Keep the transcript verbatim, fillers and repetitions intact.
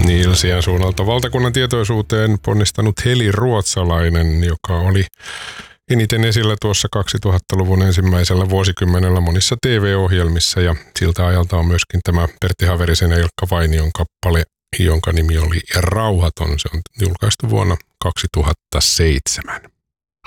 Nilsiän suunnalta valtakunnan tietoisuuteen ponnistanut Heli Ruotsalainen, joka oli eniten esillä tuossa kaksituhattaluvun ensimmäisellä vuosikymmenellä monissa T V-ohjelmissa, ja siltä ajalta on myöskin tämä Pertti Haverisen ja Ilkka Vainion kappale, jonka nimi oli Rauhaton. Se on julkaistu vuonna kaksituhattaseitsemän.